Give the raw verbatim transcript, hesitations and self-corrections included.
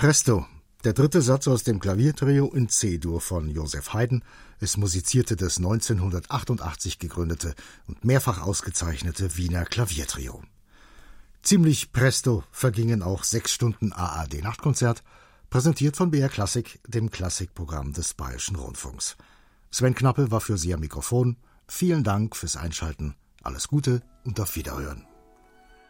Presto, der dritte Satz aus dem Klaviertrio in C-Dur von Joseph Haydn. Es musizierte das neunzehnhundertachtundachtzig gegründete und mehrfach ausgezeichnete Wiener Klaviertrio. Ziemlich presto vergingen auch sechs Stunden A R D-Nachtkonzert, präsentiert von B R Klassik, dem Klassikprogramm des Bayerischen Rundfunks. Sven Knappe war für Sie am Mikrofon. Vielen Dank fürs Einschalten. Alles Gute und auf Wiederhören.